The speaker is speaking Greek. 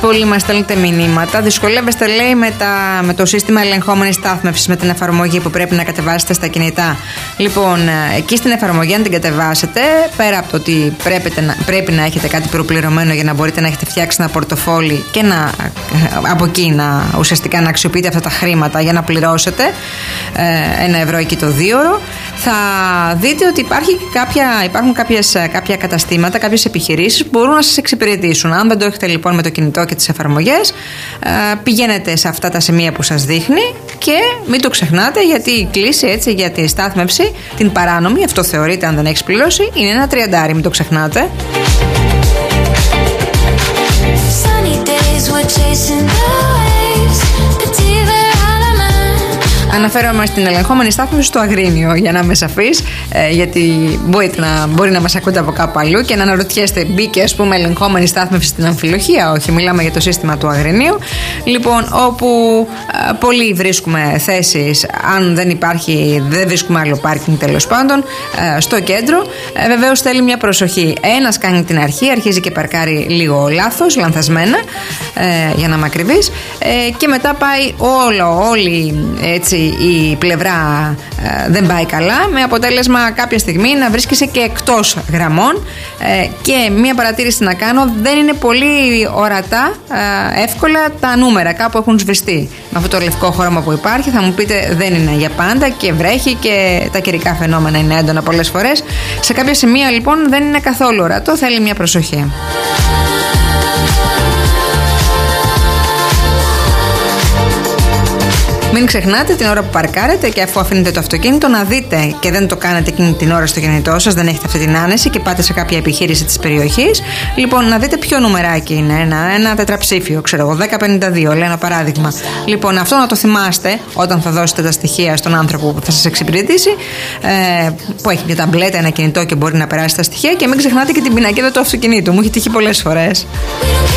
πολλοί μας στέλνετε μηνύματα. Δυσκολεύεστε, λέει, με το σύστημα ελεγχόμενης στάθμευσης, με την εφαρμογή που πρέπει να κατεβάσετε στα κινητά. Λοιπόν, εκεί στην εφαρμογή, αν την κατεβάσετε, πέρα από το ότι πρέπει να έχετε κάτι προπληρωμένο για να μπορείτε να έχετε φτιάξει ένα πορτοφόλι και από εκεί ουσιαστικά να αξιοποιείτε αυτά τα χρήματα για να πληρώσετε €1 εκεί το 2ωρο, θα δείτε ότι υπάρχουν κάποια καταστήματα, κάποιες επιχειρήσεις που μπορούν να σας εξυπηρετήσουν. Αν δεν το έχετε λοιπόν με το κινητό και τις εφαρμογές, πηγαίνετε σε αυτά τα σημεία που σας δείχνει και μην το ξεχνάτε, γιατί η κλίση έτσι για τη στάθμευση, την παράνομη, αυτό θεωρείται αν δεν έχεις πληρώσει, είναι ένα 30, μην το ξεχνάτε. Αναφέρομαι στην ελεγχόμενη στάθμευση στο Αγρίνιο, για να είμαι σαφής, γιατί μπορεί να μας ακούτε από κάπου αλλού και να αναρωτιέστε, μπήκε ας πούμε ελεγχόμενη στάθμευση στην Αμφιλοχία? Όχι, μιλάμε για το σύστημα του Αγρινίου. Λοιπόν, όπου πολλοί βρίσκουμε θέσεις, αν δεν βρίσκουμε άλλο πάρκινγκ τέλος πάντων, στο κέντρο. Βεβαίως θέλει μια προσοχή. Ένας κάνει την αρχή, αρχίζει και παρκάρει λίγο λανθασμένα, για να είμαι ακριβής, και μετά πάει όλη έτσι η πλευρά δεν πάει καλά, με αποτέλεσμα κάποια στιγμή να βρίσκεσαι και εκτός γραμμών. Και μία παρατήρηση να κάνω, δεν είναι πολύ ορατά εύκολα τα νούμερα, κάπου έχουν σβηστεί. Με αυτό το λευκό χρώμα που υπάρχει, θα μου πείτε, δεν είναι για πάντα και βρέχει και τα καιρικά φαινόμενα είναι έντονα πολλές φορές. Σε κάποια σημεία λοιπόν δεν είναι καθόλου ορατό, θέλει μια προσοχή. Μην ξεχνάτε την ώρα που παρκάρετε και αφού αφήνετε το αυτοκίνητο να δείτε, και δεν το κάνετε εκείνη την ώρα στο κινητό σας, δεν έχετε αυτή την άνεση και πάτε σε κάποια επιχείρηση της περιοχής, λοιπόν να δείτε ποιο νουμεράκι είναι, ένα τετραψήφιο, ξέρω εγώ, 1052, λέω ένα παράδειγμα. Λοιπόν, αυτό να το θυμάστε όταν θα δώσετε τα στοιχεία στον άνθρωπο που θα σας εξυπηρετήσει, που έχει μια ταμπλέτα, ένα κινητό και μπορεί να περάσει τα στοιχεία, και μην ξεχνάτε και την πινακίδα του αυτοκινήτου. Μου έχει τύχει πολλές φορές.